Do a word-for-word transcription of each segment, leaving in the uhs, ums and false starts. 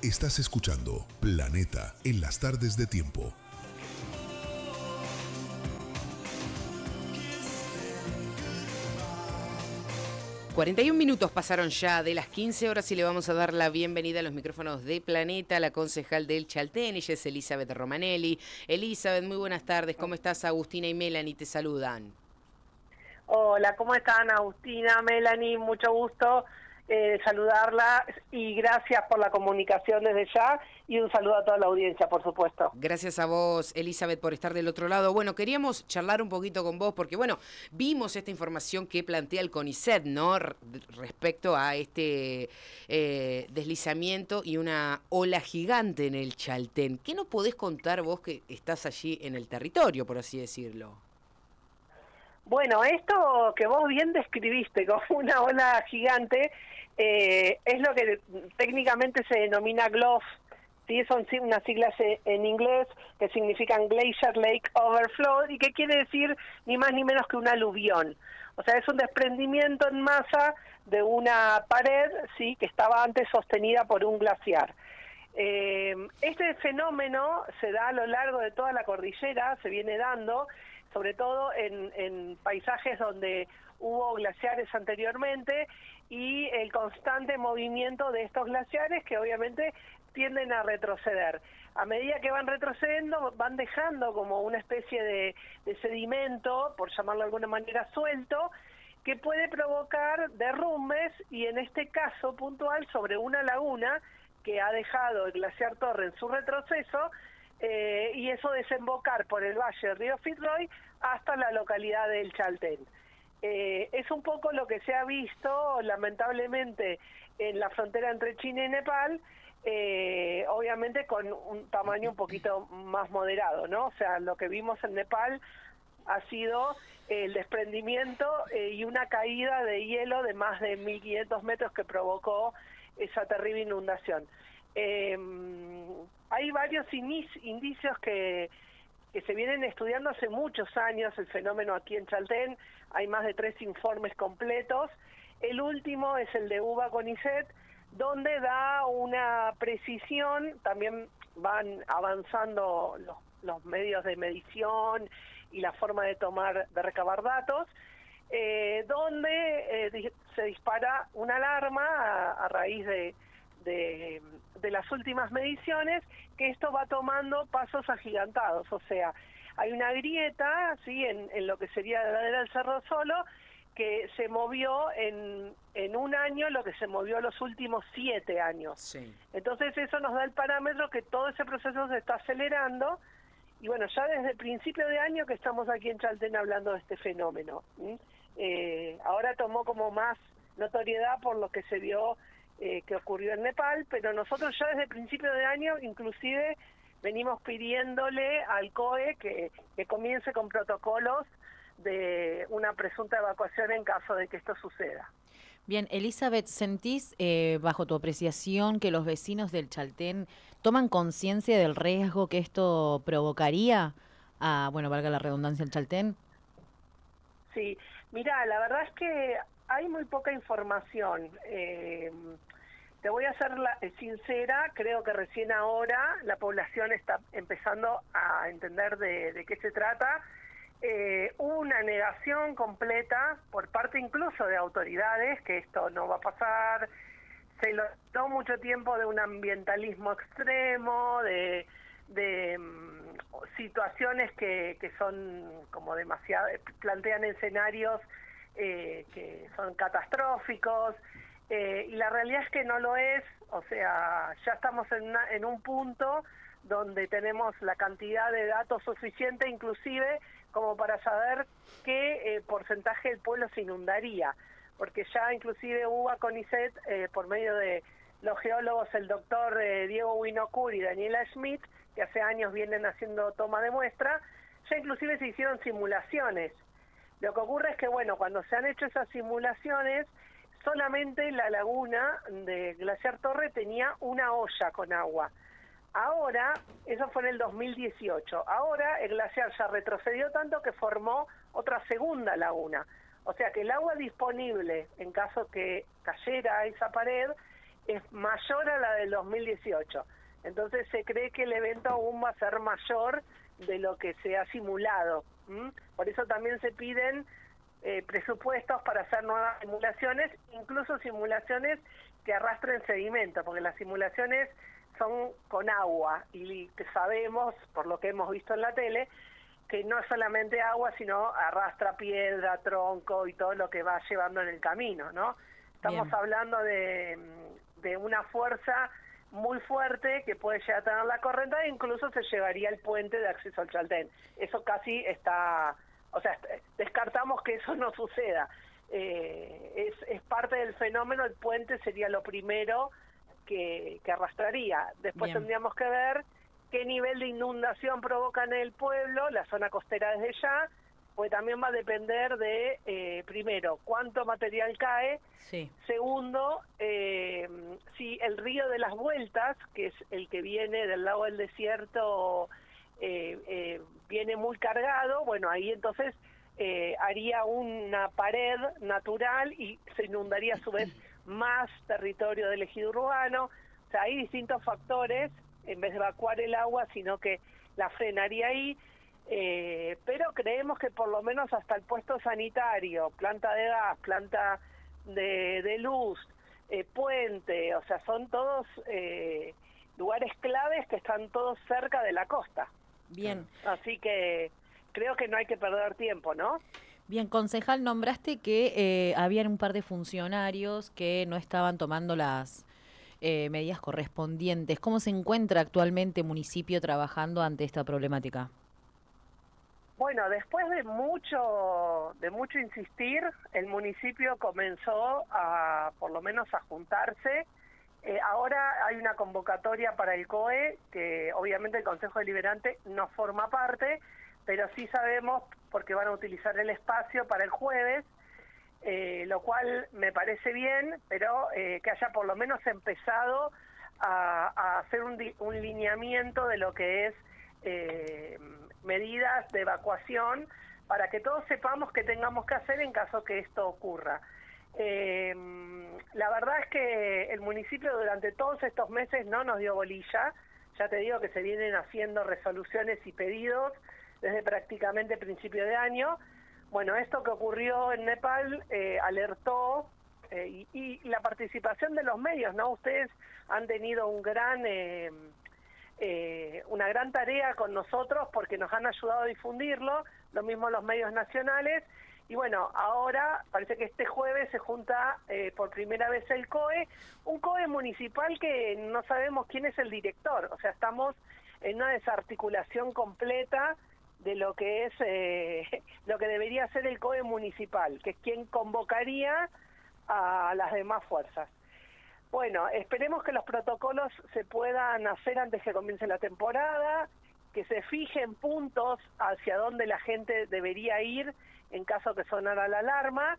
Estás escuchando Planeta en las tardes de Tiempo. cuarenta y un minutos pasaron ya de las quince horas y le vamos a dar la bienvenida a los micrófonos de Planeta a la concejal del Chaltén. Ella es Elizabeth Romanelli. Elizabeth, muy buenas tardes. ¿Cómo estás? Agustina y Melanie te saludan. Hola, ¿cómo están? Agustina, Melanie, mucho gusto eh, saludarla y gracias por la comunicación desde ya y un saludo a toda la audiencia, por supuesto. Gracias a vos, Elizabeth, por estar del otro lado. Bueno, queríamos charlar un poquito con vos porque, bueno, vimos esta información que plantea el CONICET, ¿no? R- respecto a este eh, deslizamiento y una ola gigante en el Chaltén. ¿Qué nos podés contar vos que estás allí en el territorio, por así decirlo? Bueno, esto que vos bien describiste como una ola gigante eh, es lo que técnicamente se denomina G L O F, ¿sí? Son unas siglas en inglés que significan Glacier Lake Overflow y que quiere decir ni más ni menos que un aluvión. O sea, es un desprendimiento en masa de una pared, sí, que estaba antes sostenida por un glaciar. Eh, este fenómeno se da a lo largo de toda la cordillera, se viene dando, sobre todo en, en paisajes donde hubo glaciares anteriormente y el constante movimiento de estos glaciares que obviamente tienden a retroceder. A medida que van retrocediendo, van dejando como una especie de, de sedimento, por llamarlo de alguna manera suelto, que puede provocar derrumbes y en este caso puntual sobre una laguna que ha dejado el glaciar Torre en su retroceso, eh, y eso desembocar por el valle del río Fitzroy hasta la localidad del Chaltén. Eh, es un poco lo que se ha visto, lamentablemente, en la frontera entre China y Nepal, eh, obviamente con un tamaño un poquito más moderado, ¿no? O sea, lo que vimos en Nepal ha sido el desprendimiento eh, y una caída de hielo de más de mil quinientos metros que provocó esa terrible inundación. Eh, hay varios indicios que, que se vienen estudiando hace muchos años el fenómeno aquí en Chaltén, hay más de tres informes completos. El último es el de UBA CONICET, donde da una precisión, también van avanzando los, los medios de medición y la forma de tomar, de recabar datos, eh, donde eh, se dispara una alarma a, a raíz de, de, de las últimas mediciones, que esto va tomando pasos agigantados, o sea, hay una grieta, ¿sí?, en, en lo que sería la ladera del Cerro Solo, que se movió en, en un año lo que se movió los últimos siete años. Sí. Entonces eso nos da el parámetro que todo ese proceso se está acelerando, y bueno, ya desde el principio de año que estamos aquí en Chaltén hablando de este fenómeno. ¿Mm? Eh, ahora tomó como más notoriedad por lo que se vio eh, que ocurrió en Nepal, pero nosotros ya desde el principio de año inclusive venimos pidiéndole al C O E que, que comience con protocolos de una presunta evacuación en caso de que esto suceda. Bien, Elizabeth, ¿sentís, eh, bajo tu apreciación, que los vecinos del Chaltén toman conciencia del riesgo que esto provocaría a, bueno, valga la redundancia, el Chaltén? Sí, mira, la verdad es que hay muy poca información. Eh, te voy a ser la, eh, sincera, creo que recién ahora la población está empezando a entender de, de qué se trata. Eh, hubo una negación completa por parte incluso de autoridades que esto no va a pasar. Se lo tomó mucho tiempo de un ambientalismo extremo, de, de um, situaciones que, que son como demasiado, plantean escenarios eh, que son catastróficos, eh, y la realidad es que no lo es. O sea, ya estamos en, una, en un punto donde tenemos la cantidad de datos suficiente, inclusive como para saber qué eh, porcentaje del pueblo se inundaría, porque ya inclusive UBA CONICET, eh, por medio de los geólogos, el doctor eh, Diego Winocur y Daniela Schmidt, que hace años vienen haciendo toma de muestra, ya inclusive se hicieron simulaciones. Lo que ocurre es que, bueno, cuando se han hecho esas simulaciones, solamente la laguna de Glaciar Torre tenía una olla con agua. Ahora, eso fue en el dos mil dieciocho, ahora el glaciar ya retrocedió tanto que formó otra segunda laguna. O sea que el agua disponible, en caso que cayera esa pared, es más mayor a la del dos mil dieciocho. Entonces se cree que el evento aún va a ser mayor de lo que se ha simulado. ¿m? Por eso también se piden eh, presupuestos para hacer nuevas simulaciones, incluso simulaciones que arrastren sedimento, porque las simulaciones son con agua y sabemos, por lo que hemos visto en la tele, que no es solamente agua, sino arrastra piedra, tronco y todo lo que va llevando en el camino, ¿no? Estamos Bien. hablando de, de una fuerza muy fuerte que puede llegar a tener la corriente e incluso se llevaría el puente de acceso al Chaltén. Eso casi está, o sea, descartamos que eso no suceda. Eh, es, es parte del fenómeno, el puente sería lo primero que, que arrastraría. Después Bien. tendríamos que ver qué nivel de inundación provoca en el pueblo, la zona costera desde ya, pues también va a depender de, eh, primero, cuánto material cae, sí. segundo, eh, si el río de las Vueltas, que es el que viene del lago del desierto, eh, eh, viene muy cargado, bueno, ahí entonces eh, haría una pared natural y se inundaría a su vez más territorio del ejido urbano. O sea, hay distintos factores, en vez de evacuar el agua, sino que la frenaría ahí. Eh, pero creemos que por lo menos hasta el puesto sanitario, planta de gas, planta de, de luz, eh, puente, o sea, son todos eh, lugares claves que están todos cerca de la costa. Bien. Así que creo que no hay que perder tiempo, ¿no? Bien, concejal, nombraste que eh, habían un par de funcionarios que no estaban tomando las eh, medidas correspondientes. ¿Cómo se encuentra actualmente el municipio trabajando ante esta problemática? Bueno, después de mucho de mucho insistir, el municipio comenzó a, por lo menos, a juntarse. Eh, ahora hay una convocatoria para el C O E, que obviamente el Consejo Deliberante no forma parte, pero sí sabemos, porque van a utilizar el espacio para el jueves, eh, lo cual me parece bien, pero eh, que haya por lo menos empezado a, a hacer un, un lineamiento de lo que es eh, medidas de evacuación para que todos sepamos qué tengamos que hacer en caso que esto ocurra. Eh, la verdad es que el municipio durante todos estos meses no nos dio bolilla. Ya te digo que se vienen haciendo resoluciones y pedidos desde prácticamente principio de año. Bueno, esto que ocurrió en Nepal eh, alertó eh, y, y la participación de los medios, ¿no? Ustedes han tenido un gran eh, eh, una gran tarea con nosotros porque nos han ayudado a difundirlo, lo mismo los medios nacionales. Y bueno, ahora parece que este jueves se junta eh, por primera vez el C O E, un C O E municipal que no sabemos quién es el director, o sea, estamos en una desarticulación completa de lo que es eh, lo que debería ser el C O E municipal, que es quien convocaría a las demás fuerzas. Bueno, esperemos que los protocolos se puedan hacer antes que comience la temporada, que se fijen puntos hacia dónde la gente debería ir en caso que sonara la alarma,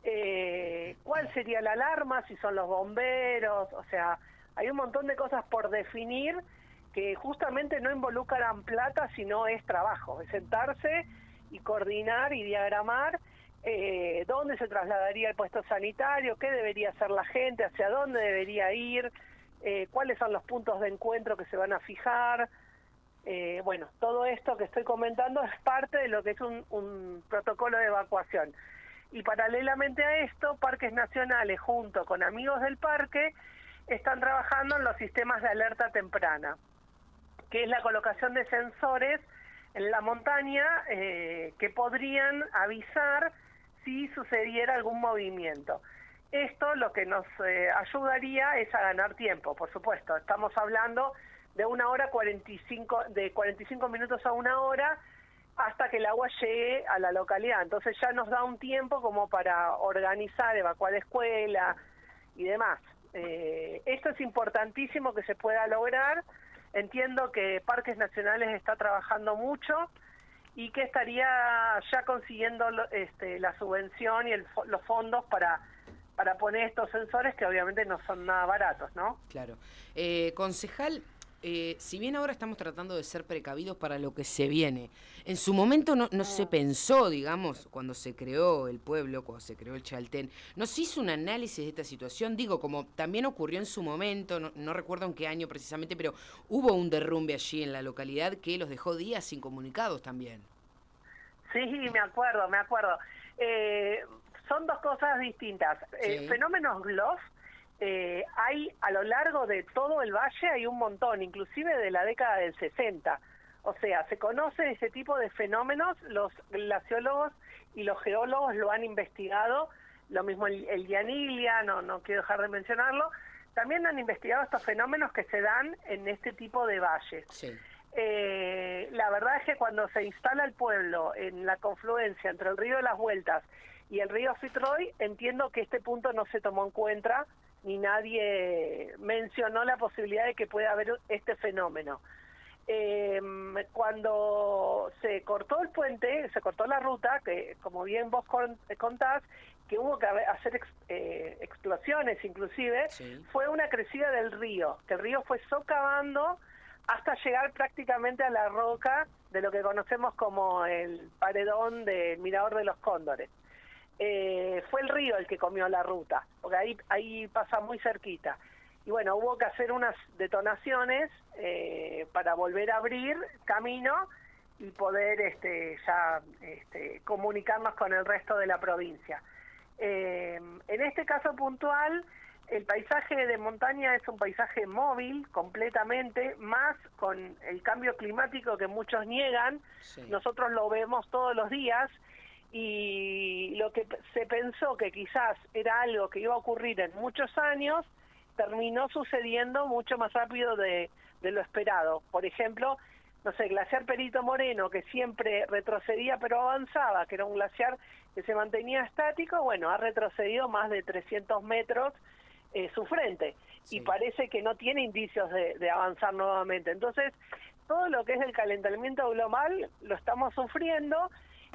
eh, cuál sería la alarma, si son los bomberos, o sea, hay un montón de cosas por definir que justamente no involucran plata, sino es trabajo, es sentarse y coordinar y diagramar eh, dónde se trasladaría el puesto sanitario, qué debería hacer la gente, hacia dónde debería ir, eh, cuáles son los puntos de encuentro que se van a fijar. Eh, bueno, todo esto que estoy comentando es parte de lo que es un, un protocolo de evacuación. Y paralelamente a esto, Parques Nacionales, junto con amigos del parque, están trabajando en los sistemas de alerta temprana, que es la colocación de sensores en la montaña eh, que podrían avisar si sucediera algún movimiento. Esto lo que nos eh, ayudaría es a ganar tiempo, por supuesto. Estamos hablando de una hora cuarenta y cinco, de cuarenta y cinco minutos a una hora hasta que el agua llegue a la localidad. Entonces ya nos da un tiempo como para organizar, evacuar escuela y demás. Eh, esto es importantísimo que se pueda lograr. Entiendo que Parques Nacionales está trabajando mucho y que estaría ya consiguiendo este, la subvención y el, los fondos para para poner estos sensores que obviamente no son nada baratos, ¿no? Claro. Eh, concejal, eh, si bien ahora estamos tratando de ser precavidos para lo que se viene, en su momento no, no se pensó, digamos, cuando se creó el pueblo, cuando se creó el Chaltén, no se hizo un análisis de esta situación, digo, como también ocurrió en su momento, no, no recuerdo en qué año precisamente, pero hubo un derrumbe allí en la localidad que los dejó días incomunicados también. Sí, me acuerdo, me acuerdo. Eh, son dos cosas distintas. Sí. Eh, fenómenos GLOF, eh, hay a lo largo de todo el valle, hay un montón, inclusive de la década del sesenta. O sea, se conoce ese tipo de fenómenos, los glaciólogos y los geólogos lo han investigado, lo mismo el, el Dianilia, no, no quiero dejar de mencionarlo, también han investigado estos fenómenos que se dan en este tipo de valles. Sí. Eh, la verdad es que cuando se instala el pueblo en la confluencia entre el río de las Vueltas y el río Fitzroy, entiendo que este punto no se tomó en cuenta ni nadie mencionó la posibilidad de que pueda haber este fenómeno. Eh, cuando se cortó el puente, se cortó la ruta, que como bien vos contás, que hubo que hacer ex, eh, explosiones inclusive, sí. Fue una crecida del río, que el río fue socavando hasta llegar prácticamente a la roca de lo que conocemos como el paredón del Mirador de los Cóndores. Eh, fue el río el que comió la ruta, porque ahí, ahí pasa muy cerquita. Y bueno, hubo que hacer unas detonaciones eh, para volver a abrir camino y poder este, ya este, comunicarnos con el resto de la provincia. Eh, en este caso puntual, el paisaje de montaña es un paisaje móvil completamente, más con el cambio climático que muchos niegan. Sí. Nosotros lo vemos todos los días y lo que se pensó que quizás era algo que iba a ocurrir en muchos años, terminó sucediendo mucho más rápido de, de lo esperado. Por ejemplo, no sé, el glaciar Perito Moreno, que siempre retrocedía pero avanzaba, que era un glaciar que se mantenía estático, bueno, ha retrocedido más de trescientos metros eh, su frente, sí. Y parece que no tiene indicios de, de avanzar nuevamente. Entonces, todo lo que es el calentamiento global lo estamos sufriendo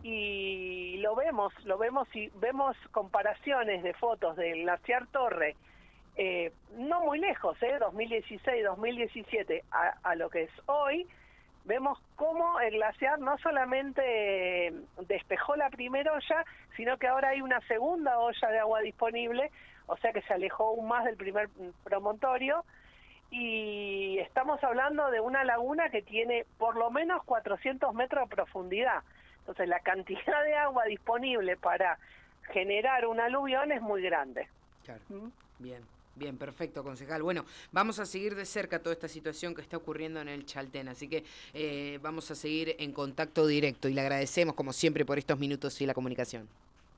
y lo vemos, lo vemos y vemos comparaciones de fotos del glaciar Torre, Eh, no muy lejos, eh, dos mil dieciséis, dos mil diecisiete, a, a lo que es hoy, vemos cómo el glaciar no solamente eh, despejó la primera olla, sino que ahora hay una segunda olla de agua disponible, o sea que se alejó aún más del primer promontorio, y estamos hablando de una laguna que tiene por lo menos cuatrocientos metros de profundidad. Entonces la cantidad de agua disponible para generar un aluvión es muy grande. Claro, ¿Mm? Bien. Bien, perfecto, concejal. Bueno, vamos a seguir de cerca toda esta situación que está ocurriendo en el Chaltén, así que eh, vamos a seguir en contacto directo y le agradecemos, como siempre, por estos minutos y la comunicación.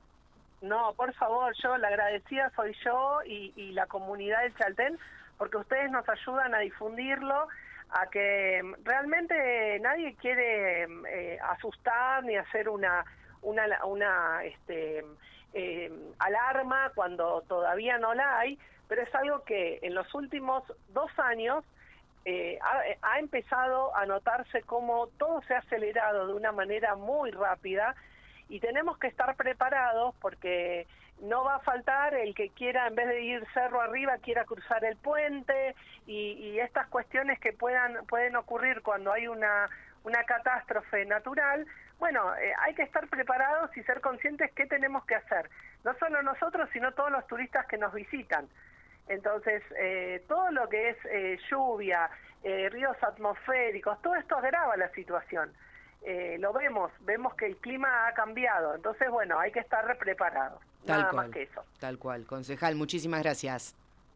No, por favor, yo la agradecida soy yo y, y la comunidad del Chaltén, porque ustedes nos ayudan a difundirlo, a que realmente nadie quiere eh, asustar ni hacer una, una, una este, eh, alarma cuando todavía no la hay, pero es algo que en los últimos dos años eh, ha, ha empezado a notarse cómo todo se ha acelerado de una manera muy rápida y tenemos que estar preparados porque no va a faltar el que quiera, en vez de ir cerro arriba, quiera cruzar el puente y, y estas cuestiones que puedan pueden ocurrir cuando hay una, una catástrofe natural. Bueno, eh, hay que estar preparados y ser conscientes qué tenemos que hacer. No solo nosotros, sino todos los turistas que nos visitan. Entonces, eh, todo lo que es eh, lluvia, eh, ríos atmosféricos, todo esto agrava la situación. Eh, lo vemos, vemos que el clima ha cambiado. Entonces, bueno, hay que estar preparados. Tal nada cual, más que eso. Tal cual. Concejal, muchísimas gracias.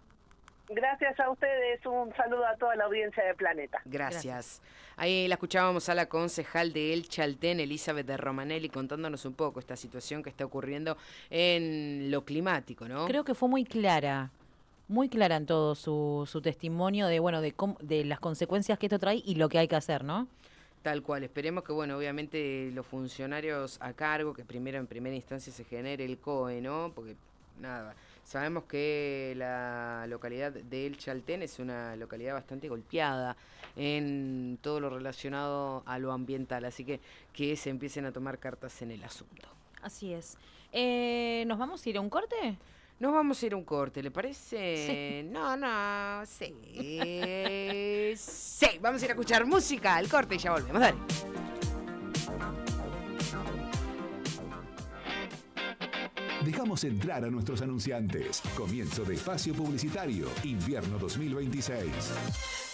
Gracias a ustedes, un saludo a toda la audiencia de Planeta. Gracias. Gracias. Ahí la escuchábamos a la concejal de El Chaltén, Elizabeth de Romanelli, contándonos un poco esta situación que está ocurriendo en lo climático, ¿no? Creo que fue muy clara, muy clara en todo su, su testimonio de, bueno, de, cómo, de las consecuencias que esto trae y lo que hay que hacer, ¿no? Tal cual, esperemos que, bueno, obviamente los funcionarios a cargo, que primero en primera instancia se genere el C O E, ¿no? Porque, nada, sabemos que la localidad de El Chaltén es una localidad bastante golpeada en todo lo relacionado a lo ambiental, así que que se empiecen a tomar cartas en el asunto. Así es. Eh, ¿Nos vamos a ir a un corte? Nos vamos a ir a un corte, ¿le parece? Sí. No, no, sí. Sí, vamos a ir a escuchar música, el corte y ya volvemos, dale. Dejamos entrar a nuestros anunciantes. Comienzo de espacio publicitario, invierno dos mil veintiséis.